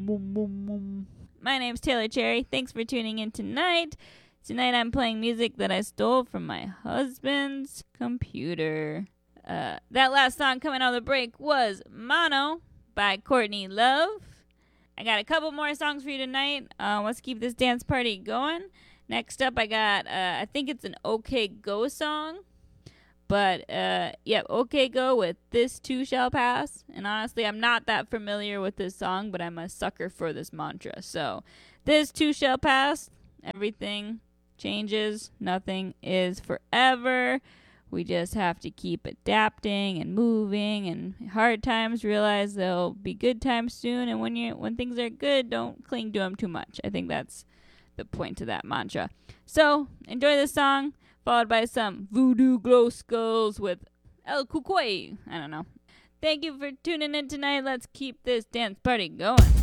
My name's Taylor Cherry. Thanks for tuning in tonight. Tonight I'm playing music that I stole from my husband's computer. That last song coming out of the break was Mono by Courtney Love. I got a couple more songs for you tonight. Let's keep this dance party going. Next up I got, I think it's an OK Go song. But, OK Go with This Too Shall Pass. And honestly, I'm not that familiar with this song, but I'm a sucker for this mantra. So, this too shall pass. Everything changes. Nothing is forever. We just have to keep adapting and moving. And hard times, realize there'll be good times soon. And when things are good, don't cling to them too much. I think that's the point to that mantra. So, enjoy this song. Followed by some Voodoo Glow Skulls with El Cucuy. I don't know. Thank you for tuning in tonight. Let's keep this dance party going.